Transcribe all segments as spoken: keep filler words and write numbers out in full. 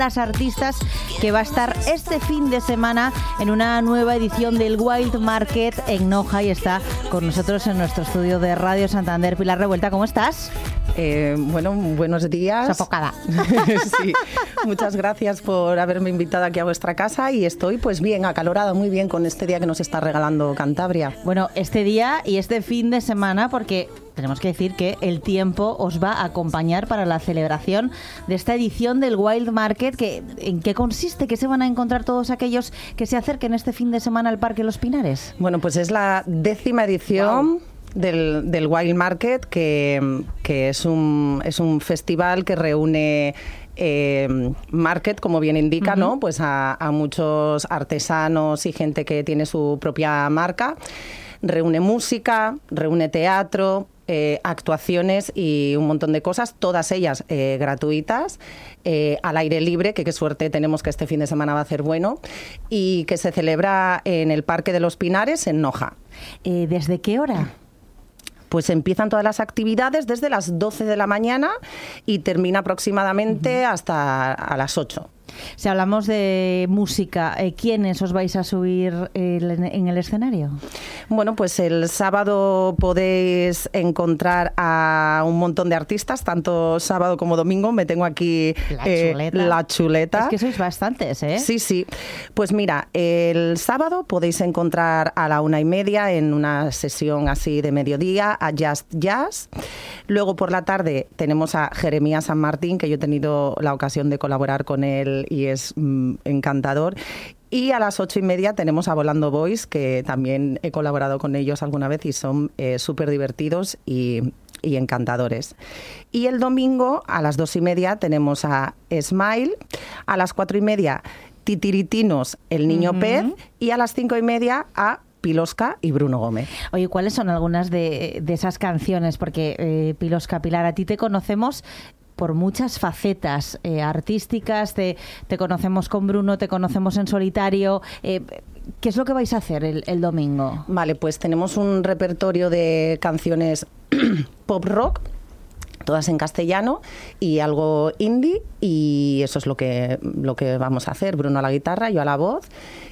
artistas, artistas que va a estar este fin de semana en una nueva edición del Wild Market en Noja, y está con nosotros en nuestro estudio de Radio Santander. Pilar Revuelta, ¿cómo estás? Eh, bueno, buenos días. Sofocada. Sí, muchas gracias por haberme invitado aquí a vuestra casa y estoy pues bien, acalorada, muy bien con este día que nos está regalando Cantabria. Bueno, este día y este fin de semana, porque tenemos que decir que el tiempo os va a acompañar para la celebración de esta edición del Wild Market. Que, ¿en qué consiste? ¿Qué se van a encontrar todos aquellos que se acerquen este fin de semana al Parque Los Pinares? Bueno, pues es la décima edición. Wow. Del, del Wild Market, que, que es, un, es un festival que reúne eh, market, como bien indica, uh-huh. ¿no? Pues a, a muchos artesanos y gente que tiene su propia marca. Reúne música, reúne teatro, eh, actuaciones y un montón de cosas, todas ellas eh, gratuitas, eh, al aire libre, que qué suerte tenemos que este fin de semana va a ser bueno, y que se celebra en el Parque de los Pinares, en Noja. Eh, ¿Desde qué hora? Pues empiezan todas las actividades desde las doce de la mañana y termina aproximadamente uh-huh. hasta a las ocho. Si hablamos de música, ¿quiénes os vais a subir en el escenario? Bueno, pues el sábado podéis encontrar a un montón de artistas, tanto sábado como domingo. Me tengo aquí la chuleta. Eh, la chuleta. Es que sois bastantes, ¿eh? Sí, sí. Pues mira, el sábado podéis encontrar a la una y media en una sesión así de mediodía a Just Jazz. Luego por la tarde tenemos a Jeremías San Martín, que yo he tenido la ocasión de colaborar con él y es mm, encantador. Y a las ocho y media tenemos a Volando Boys, que también he colaborado con ellos alguna vez y son eh, súper divertidos y, y encantadores. Y el domingo a las dos y media tenemos a Smile, a las cuatro y media Titiritinos, el niño uh-huh. pez, y a las cinco y media a Pilosca y Bruno Gómez. Oye, ¿cuáles son algunas de, de esas canciones? Porque eh, Pilosca, Pilar, a ti te conocemos por muchas facetas eh, artísticas, te, te conocemos con Bruno, te conocemos en solitario. Eh, ¿Qué es lo que vais a hacer el, el domingo? Vale, pues tenemos un repertorio de canciones pop rock, todas en castellano y algo indie, y eso es lo que, lo que vamos a hacer. Bruno a la guitarra, yo a la voz.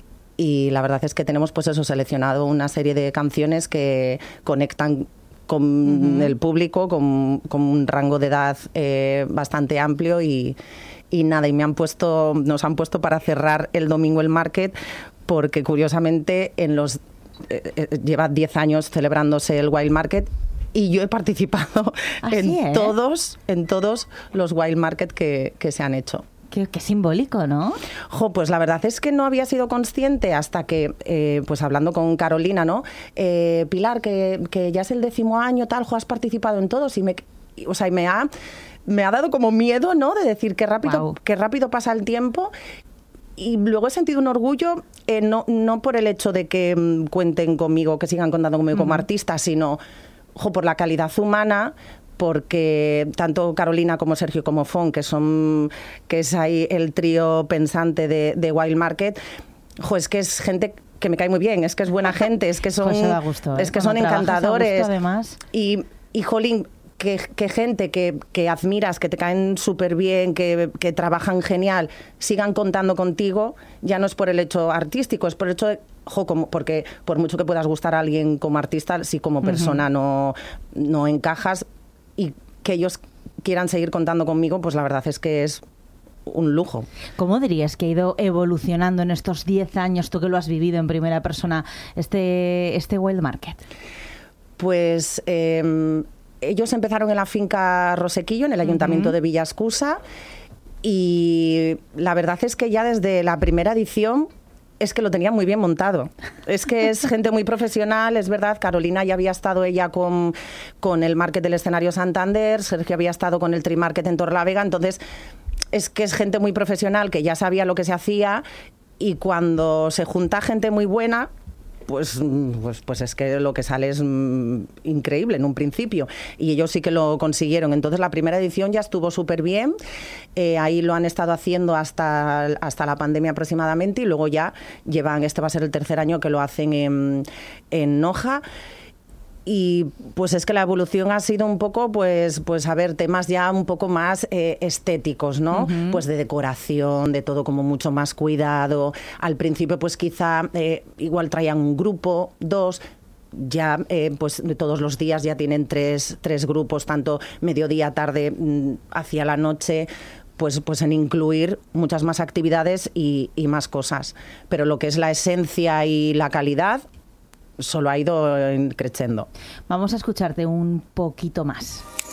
Y la verdad es que tenemos pues eso, seleccionado una serie de canciones que conectan con uh-huh. el público, con, con un rango de edad eh, bastante amplio y, y nada, y me han puesto, nos han puesto para cerrar el domingo el market, porque curiosamente en los eh, lleva diez años celebrándose el Wild Market y yo he participado en ¿eh? todos, en todos los Wild Market que, que se han hecho. Qué, qué simbólico, ¿no? Jo, pues la verdad es que no había sido consciente hasta que, eh, pues hablando con Carolina, ¿no? Eh, Pilar, que, que ya es el décimo año, tal, jo, has participado en todos y me, o sea, y me ha, me ha dado como miedo, ¿no? De decir qué rápido, wow. qué rápido pasa el tiempo. Y luego he sentido un orgullo, eh, no, no por el hecho de que um, cuenten conmigo, que sigan contando conmigo uh-huh. como artista, sino jo, por la calidad humana, porque tanto Carolina como Sergio como Fon, que son que es ahí el trío pensante de, de Wild Market, jo, es que es gente que me cae muy bien, es que es buena gente, es que son, pues da gusto, ¿eh? es que son encantadores. Gusto, además. Y, y jolín, que, que gente que, que admiras, que te caen súper bien, que, que trabajan genial, sigan contando contigo, ya no es por el hecho artístico, es por el hecho de Jo, como, porque por mucho que puedas gustar a alguien como artista, si como persona uh-huh. no, no encajas, y que ellos quieran seguir contando conmigo, pues la verdad es que es un lujo. ¿Cómo dirías que ha ido evolucionando en estos diez años, tú que lo has vivido en primera persona, este, este Wild Market? Pues eh, ellos empezaron en la finca Rosequillo, en el Ayuntamiento uh-huh. de Villascusa, y la verdad es que ya desde la primera edición es que lo tenían muy bien montado. Es que es gente muy profesional, es verdad. Carolina ya había estado ella con, con el Market del Escenario Santander, Sergio había estado con el Trimarket en Torlavega, entonces es que es gente muy profesional que ya sabía lo que se hacía, y cuando se junta gente muy buena, pues, pues, pues es que lo que sale es mm, increíble en un principio, y ellos sí que lo consiguieron. Entonces la primera edición ya estuvo súper bien, eh, ahí lo han estado haciendo hasta, hasta la pandemia aproximadamente, y luego ya llevan, este va a ser el tercer año que lo hacen en, en Noja. Y pues es que la evolución ha sido un poco, pues, pues a ver, temas ya un poco más eh, estéticos, ¿no? Uh-huh. Pues de decoración, de todo como mucho más cuidado. Al principio, pues quizá eh, igual traían un grupo, dos. Ya, eh, pues todos los días ya tienen tres, tres grupos, tanto mediodía, tarde, hacia la noche. Pues, pues en incluir muchas más actividades y, y más cosas. Pero lo que es la esencia y la calidad solo ha ido creciendo. Vamos a escucharte un poquito más.